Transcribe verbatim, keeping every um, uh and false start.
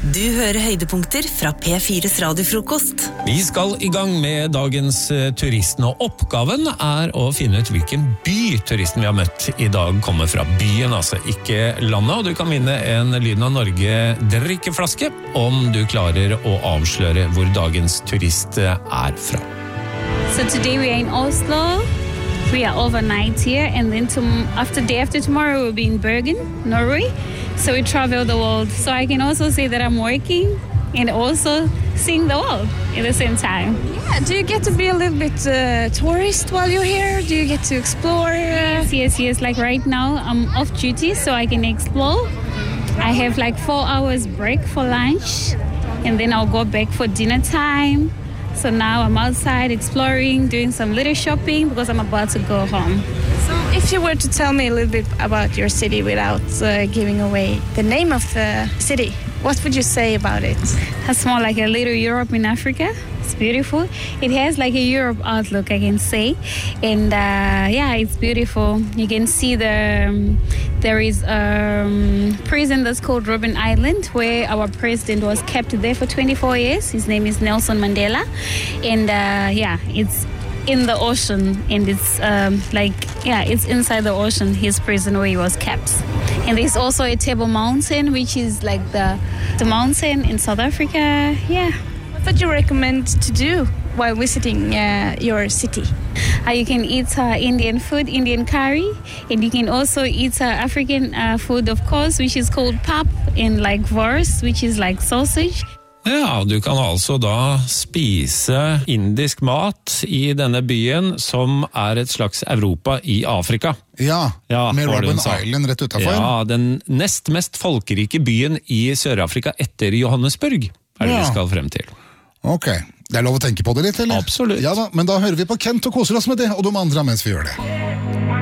Du hører høydepunkter fra P fires radiofrokost. Vi skal i gang med dagens turisten, og oppgaven er å finne ut hvilken by turisten vi har møtt i dag kommer fra. Byen, altså ikke landet, og du kan vinne en Lyden av Norge drikkeflaske om du klarer å avsløre hvor dagens turist er fra. So today we are in Oslo. We are overnight here, and then tom- after day after tomorrow we'll be in Bergen, Norway. So we travel the world. So I can also say that I'm working and also seeing the world at the same time. Yeah, do you get to be a little bit uh, tourist while you're here? Do you get to explore? Uh... Yes, yes, yes. Like right now I'm off duty, so I can explore. I have like four hours break for lunch, and then I'll go back for dinner time. So now I'm outside exploring, doing some little shopping because I'm about to go home. So if you were to tell me a little bit about your city without uh, giving away the name of the city, what would you say about it? It's more like a little Europe in Africa. It's beautiful. It has like a Europe outlook, I can say. And uh, yeah, it's beautiful. You can see the, um, there is a um, prison that's called Robben Island, where our president was kept there for twenty-four years. His name is Nelson Mandela. And uh, yeah, it's in the ocean, and it's um, like, yeah, it's inside the ocean, his prison where he was kept. And there's also a Table Mountain, which is like the, the mountain in South Africa. Yeah. What would you recommend to do while visiting uh, your city? Uh, you can eat uh, Indian food, Indian curry, and you can also eat uh, African uh, food, of course, which is called pap, and like wors, which is like sausage. Ja, du kan altså da spise indisk mat i denne byen som er et slags Europa i Afrika. Ja, ja med Robben Island rett utenfor. Ja, den nest mest folkerike byen i Sør-Afrika etter Johannesburg er det ja. Vi skal frem til. Ok, det er lov å tenke på det litt, eller? Absolutt. Ja da, men da hører vi på Kent og koser oss med det, og de andre mens vi gjør det.